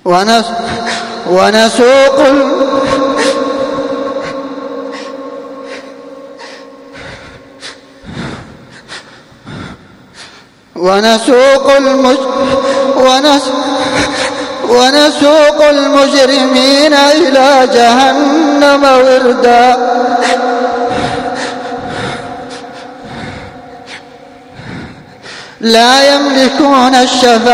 ونسوق المجرمين إلى جهنم وردا. لا يملكون الشفاعة